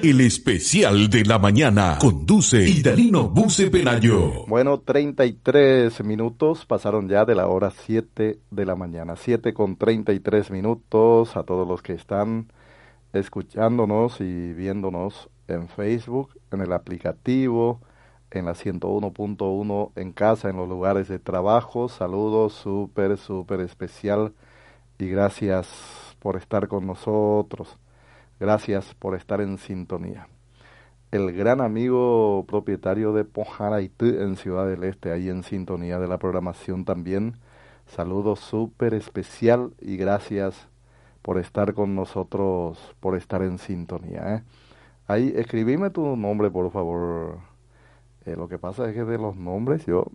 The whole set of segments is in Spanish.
El especial de la mañana. Conduce Idalino Buce Pelayo. Bueno, 33 minutos pasaron ya de la hora 7 de la mañana. 7:33 a todos los que están escuchándonos y viéndonos en Facebook, en el aplicativo, en la 101.1 en casa, en los lugares de trabajo. Saludos súper especial y gracias por estar con nosotros. Gracias por estar en sintonía. El gran amigo propietario de Pojaraitú en Ciudad del Este, ahí en sintonía de la programación también. Saludos súper especial y gracias por estar con nosotros, por estar en sintonía. Ahí, escribime tu nombre, por favor. Lo que pasa es que de los nombres yo...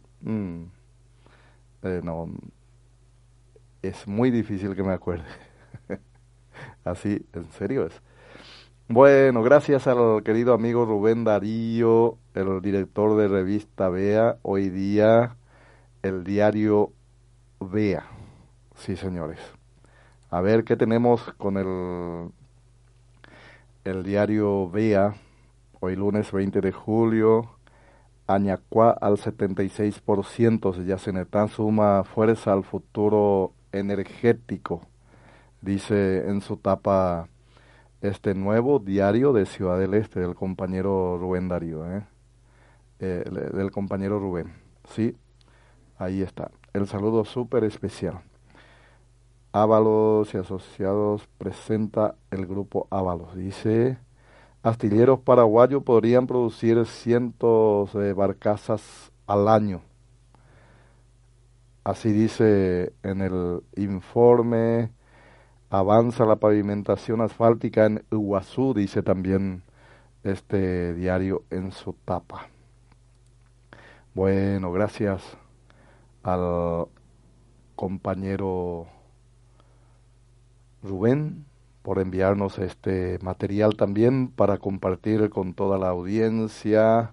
no, es muy difícil que me acuerde. Así, en serio es. Bueno, gracias al querido amigo Rubén Darío, el director de revista Vea, hoy día el diario Vea. Sí, señores. A ver qué tenemos con el diario Vea, hoy lunes 20 de julio, Añacuá al 76%, Yacenetá suma fuerza al futuro energético, dice en su tapa este nuevo diario de Ciudad del Este del compañero Rubén Darío, del compañero Rubén, sí, ahí está, el saludo súper especial. Ábalos y Asociados presenta el grupo Ábalos, dice, astilleros paraguayos podrían producir cientos de barcazas al año, así dice en el informe. Avanza la pavimentación asfáltica en Iguazú, dice también este diario en su tapa. Bueno, gracias al compañero Rubén por enviarnos este material también para compartir con toda la audiencia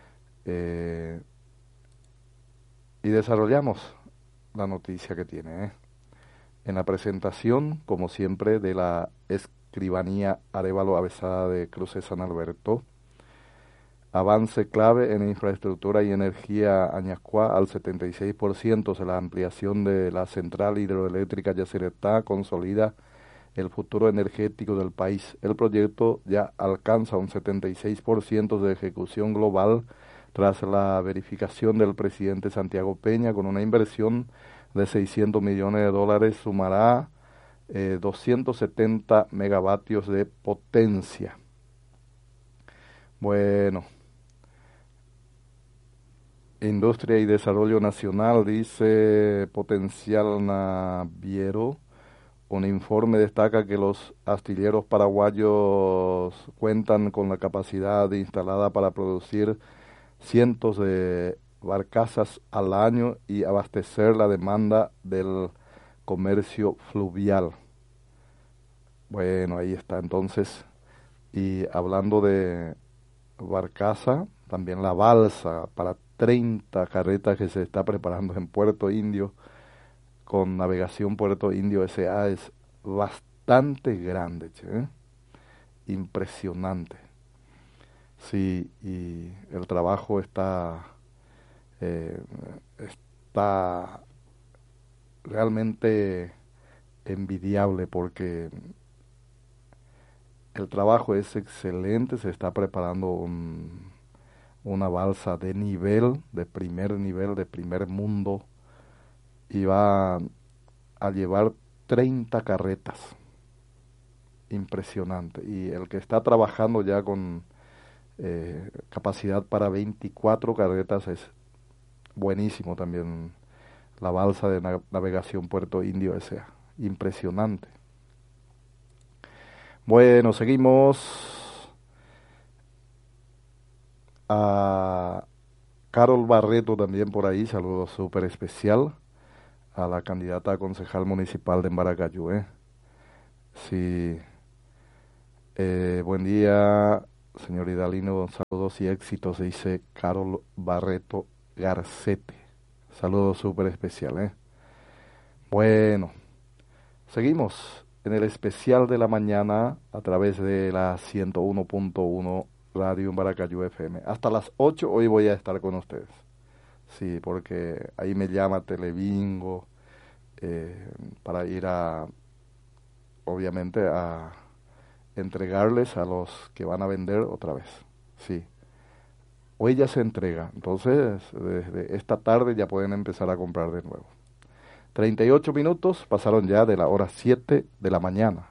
y desarrollamos la noticia que tiene. En la presentación, como siempre, de la Escribanía Arévalo Avesada de Cruces San Alberto, avance clave en infraestructura y energía Añascuá al 76%, de la ampliación de la central hidroeléctrica Yacyretá consolida el futuro energético del país. El proyecto ya alcanza un 76% de ejecución global tras la verificación del presidente Santiago Peña con una inversión de $600 millones, sumará 270 megavatios de potencia. Bueno, Industria y Desarrollo Nacional dice Potencial Naviero. Un informe destaca que los astilleros paraguayos cuentan con la capacidad instalada para producir cientos de barcazas al año y abastecer la demanda del comercio fluvial. Bueno, ahí está entonces. Y hablando de barcaza, también la balsa para 30 carretas que se está preparando en Puerto Indio con Navegación Puerto Indio S.A. es bastante grande, impresionante. Sí, y el trabajo está realmente envidiable porque el trabajo es excelente, se está preparando una balsa de nivel, de primer nivel, de primer mundo, y va a llevar 30 carretas. Impresionante. Y el que está trabajando ya con capacidad para 24 carretas es buenísimo también. La balsa de Navegación Puerto Indio S.A. Impresionante. Bueno, seguimos a Carol Barreto también por ahí. Saludo súper especial a la candidata a concejal municipal de Maracayú. Sí. Buen día, señor Idalino. Saludos y éxitos, dice Carol Barreto Garcete. Saludos súper especial. Bueno, seguimos en el especial de la mañana a través de la 101.1 Radio en Baracayú FM. Hasta las 8 hoy voy a estar con ustedes. Sí, porque ahí me llama Telebingo para ir obviamente, a entregarles a los que van a vender otra vez. Sí. Hoy ya se entrega, entonces desde esta tarde ya pueden empezar a comprar de nuevo. 38 minutos pasaron ya de la hora 7 de la mañana.